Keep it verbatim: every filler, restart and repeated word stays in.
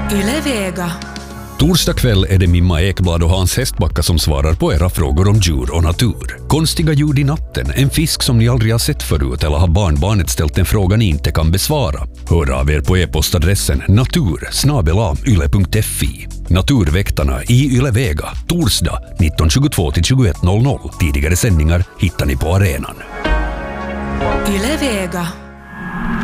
Yle Vega. Torsdag kväll är det Mimma Ekblad och Hans Hästbacka som svarar på era frågor om djur och natur. Konstiga ljud i natten, en fisk som ni aldrig har sett förut eller har barnbarnet ställt en fråga ni inte kan besvara. Hör av er på e-postadressen natur snabel-a yle punkt fi. Naturväktarna i Yle Vega, torsdag nitton tjugotvå till tjugoett noll noll. Tidigare sändningar hittar ni på arenan. Yle Vega.